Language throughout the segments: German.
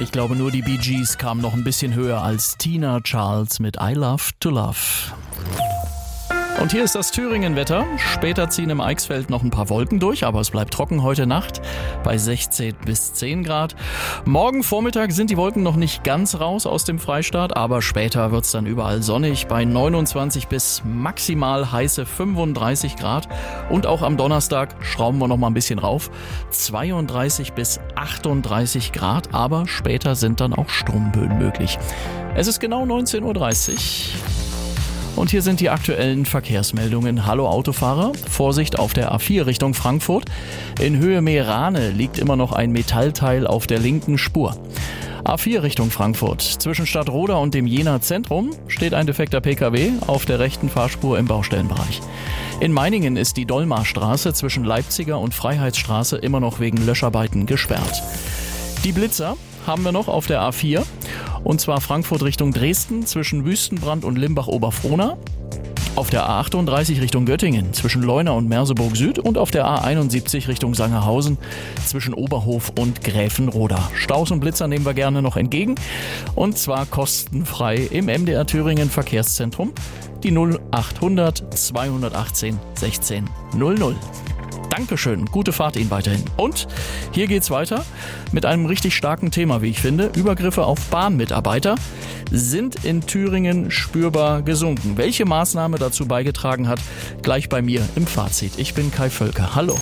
Ich glaube, nur die Bee Gees kamen noch ein bisschen höher als Tina Charles mit I Love to Love. Und hier ist das Thüringen-Wetter. Später ziehen im Eichsfeld noch ein paar Wolken durch, aber es bleibt trocken heute Nacht bei 16 bis 10 Grad. Morgen Vormittag sind die Wolken noch nicht ganz raus aus dem Freistaat, aber später wird es dann überall sonnig bei 29 bis maximal heiße 35 Grad. Und auch am Donnerstag schrauben wir noch mal ein bisschen rauf. 32 bis 38 Grad, aber später sind dann auch Sturmböen möglich. Es ist genau 19:30 Uhr. Und hier sind die aktuellen Verkehrsmeldungen. Hallo Autofahrer, Vorsicht auf der A4 Richtung Frankfurt. In Höhe Meerane liegt immer noch ein Metallteil auf der linken Spur. A4 Richtung Frankfurt. Zwischen Stadtroda und dem Jenaer Zentrum steht ein defekter Pkw auf der rechten Fahrspur im Baustellenbereich. In Meiningen ist die Dollmarstraße zwischen Leipziger und Freiheitsstraße immer noch wegen Löscharbeiten gesperrt. Die Blitzer haben wir noch auf der A4. Und zwar Frankfurt Richtung Dresden zwischen Wüstenbrand und Limbach-Oberfrohna. Auf der A38 Richtung Göttingen zwischen Leuna und Merseburg Süd und auf der A71 Richtung Sangerhausen zwischen Oberhof und Gräfenroda. Staus und Blitzer nehmen wir gerne noch entgegen und zwar kostenfrei im MDR Thüringen Verkehrszentrum, die 0800 218 16 00. Dankeschön, gute Fahrt Ihnen weiterhin. Und hier geht's weiter mit einem richtig starken Thema, wie ich finde. Übergriffe auf Bahnmitarbeiter sind in Thüringen spürbar gesunken. Welche Maßnahme dazu beigetragen hat, gleich bei mir im Fazit. Ich bin Kai Völker. Hallo.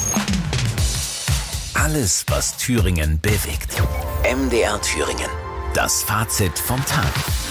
Alles, was Thüringen bewegt. MDR Thüringen. Das Fazit vom Tag.